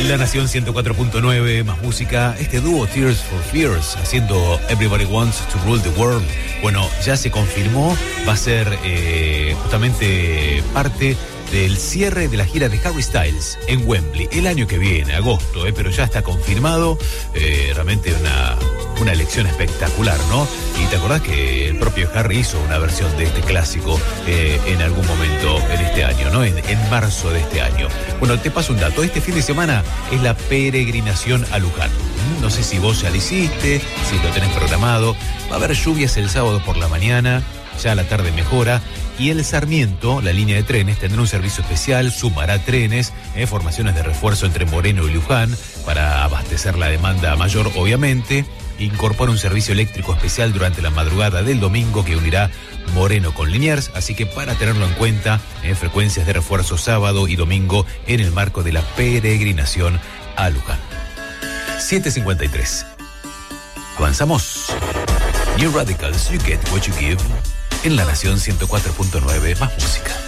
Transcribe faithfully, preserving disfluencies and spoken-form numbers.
La Nación ciento cuatro punto nueve, más música. Este dúo Tears for Fears haciendo Everybody Wants to Rule the World. Bueno, ya se confirmó, va a ser eh, justamente parte del cierre de la gira de Harry Styles en Wembley el año que viene, agosto, eh, pero ya está confirmado. Eh, realmente una, una elección espectacular, ¿no? Y te acordás que el propio Harry hizo una versión de este clásico eh, en algún momento en este año, ¿no? En, en marzo de este año. Bueno, te paso un dato. Este fin de semana es la peregrinación a Luján. No sé si vos ya lo hiciste, si lo tenés programado. Va a haber lluvias el sábado por la mañana, ya a la tarde mejora. Y el Sarmiento, la línea de trenes, tendrá un servicio especial, sumará trenes, eh, formaciones de refuerzo entre Moreno y Luján para abastecer la demanda mayor, obviamente. Incorpora un servicio eléctrico especial durante la madrugada del domingo que unirá Moreno con Liniers, así que para tenerlo en cuenta, en frecuencias de refuerzo sábado y domingo en el marco de la peregrinación a Luján. siete cincuenta y tres. Avanzamos. New Radicals, You Get What You Give, en La Nación ciento cuatro punto nueve, más música.